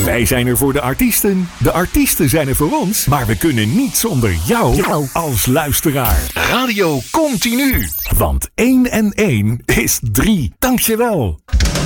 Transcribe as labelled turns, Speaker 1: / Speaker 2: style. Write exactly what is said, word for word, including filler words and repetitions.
Speaker 1: Wij zijn er voor de artiesten. De artiesten zijn er voor ons. Maar we kunnen niet zonder jou
Speaker 2: Jou.
Speaker 1: als luisteraar. Radio Continu. Want één en één is drie. Dankjewel.